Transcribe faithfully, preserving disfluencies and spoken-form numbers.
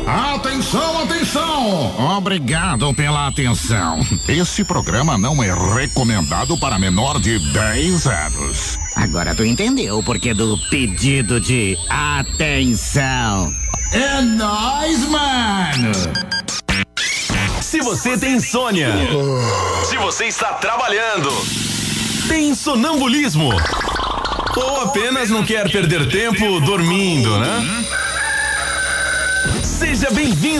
Atenção, atenção! Obrigado pela atenção. Esse programa não é recomendado para menor de dez anos. Agora tu entendeu o porquê do pedido de atenção. É nóis, mano! Se você tem insônia, se você está trabalhando, tem sonambulismo, ou apenas não quer perder tempo dormindo, né? Seja bem-vindo!